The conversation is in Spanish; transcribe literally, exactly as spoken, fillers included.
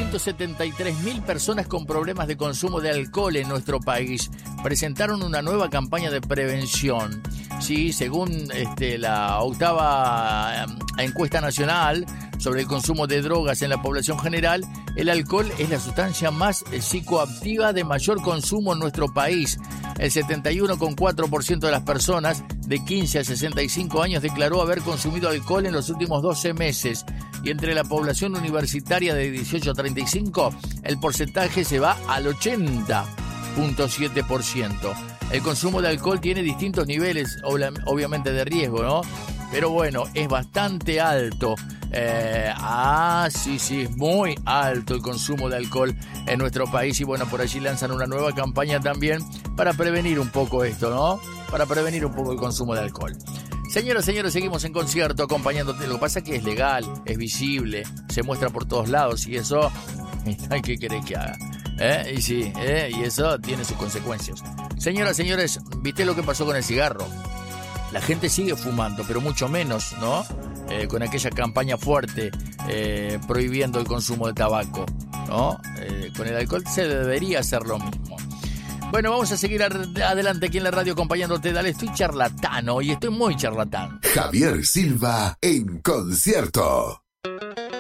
ciento setenta y tres mil personas con problemas de consumo de alcohol en nuestro país presentaron una nueva campaña de prevención. Sí, según este, la octava encuesta nacional sobre el consumo de drogas en la población general, el alcohol es la sustancia más psicoactiva de mayor consumo en nuestro país. El setenta y uno coma cuatro por ciento de las personas de quince a sesenta y cinco años declaró haber consumido alcohol en los últimos doce meses. Y entre la población universitaria de dieciocho a treinta y cinco, el porcentaje se va al ochenta coma siete por ciento. El consumo de alcohol tiene distintos niveles, obviamente, de riesgo, ¿no? Pero bueno, es bastante alto. Eh, ah, sí, sí, muy alto el consumo de alcohol en nuestro país. Y bueno, por allí lanzan una nueva campaña también para prevenir un poco esto, ¿no? Para prevenir un poco el consumo de alcohol. Señoras, señores, seguimos en concierto acompañándote. Lo que pasa es que es legal, es visible, se muestra por todos lados y eso, ¿qué querés que haga? ¿Eh? Y sí, ¿eh? Y eso tiene sus consecuencias. Señoras, señores, ¿viste lo que pasó con el cigarro? La gente sigue fumando, pero mucho menos, ¿no? Eh, con aquella campaña fuerte eh, prohibiendo el consumo de tabaco, ¿no? Eh, con el alcohol se debería hacer lo mismo. Bueno, vamos a seguir adelante aquí en la radio acompañándote. Dale, estoy charlatano y estoy muy charlatán. Javier Silva en concierto.